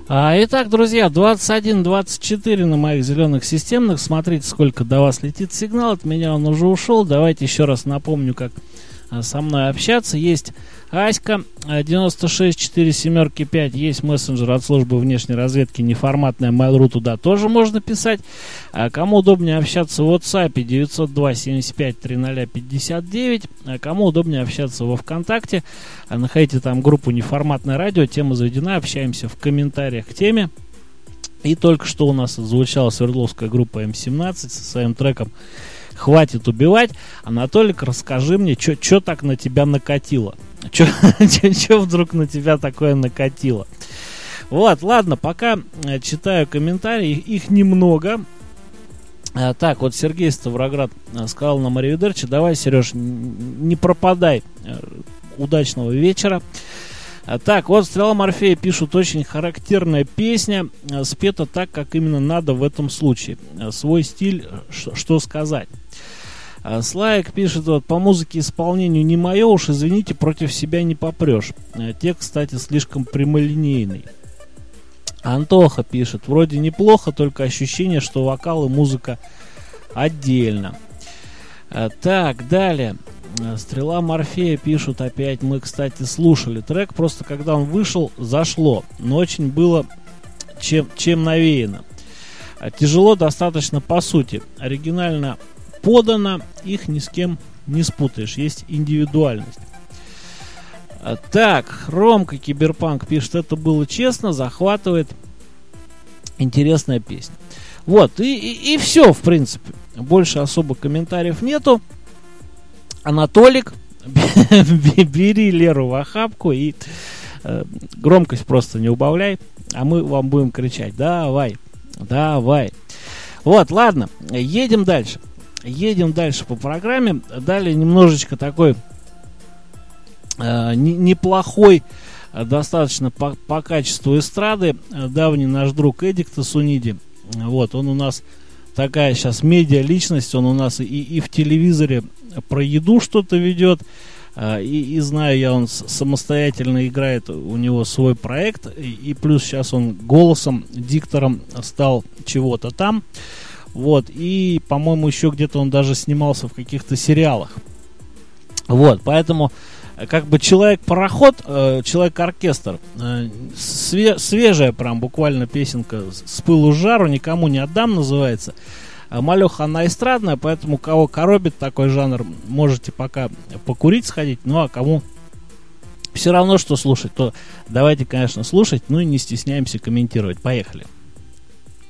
Итак, друзья, 21:24 на моих зеленых системных. Смотрите, сколько до вас летит сигнал. От меня он уже ушел. Давайте еще раз напомню, как со мной общаться. Есть Аська 96475. Есть мессенджер от службы внешней разведки неформатная Mail.ru. Туда тоже можно писать. Кому удобнее общаться в WhatsApp 902-75-30-59. Кому удобнее общаться во ВКонтакте, находите там группу неформатное радио. Тема заведена. Общаемся в комментариях к теме. И только что у нас звучала Свердловская группа М17 со своим треком «Хватит убивать». Анатолик, расскажи мне, что так на тебя накатило? Что вдруг на тебя такое накатило? Вот, ладно, пока читаю комментарии, их немного. Так, вот Сергей Ставроград сказал нам аривидерчи. Давай, Сереж, не пропадай. Удачного вечера. Так, вот Стрела Морфея пишут: очень характерная песня, спета так, как именно надо в этом случае. Свой стиль, что сказать. Слайк пишет: вот, по музыке исполнению не мое, уж извините, против себя не попрешь. Текст, кстати, слишком прямолинейный. Антоха пишет: вроде неплохо, только ощущение, что вокал и музыка отдельно. Так, далее. Стрела Морфея пишут опять: мы, кстати, слушали трек, просто когда он вышел, зашло, но очень было чем навеяно. Тяжело достаточно по сути. Оригинально подано, их ни с кем не спутаешь, есть индивидуальность. Так, Ромка Киберпанк пишет: это было честно, захватывает, интересная песня. Вот, и все, в принципе. Больше особо комментариев нету. Анатолик, бери Леру в охапку и громкость просто не убавляй, а мы вам будем кричать: давай, давай. Вот, ладно, едем дальше. Едем дальше по программе. Далее немножечко такой неплохой, достаточно по качеству эстрады. Давний наш друг Эдик Тасуниди. Вот, он у нас такая сейчас медиа-личность. Он у нас и в телевизоре про еду что-то ведет. И знаю я, он самостоятельно играет, у него свой проект. И плюс сейчас он голосом, диктором стал чего-то там. Вот, и, по-моему, еще где-то он даже снимался в каких-то сериалах. Вот, поэтому, как бы, человек-пароход, человек-оркестр, свежая прям буквально песенка «С пылу с жару», «Никому не отдам» называется. Малеха, она эстрадная, поэтому кого коробит такой жанр, можете пока покурить, сходить. Ну, а кому все равно, что слушать, то давайте, конечно, слушать, ну и не стесняемся комментировать. Поехали.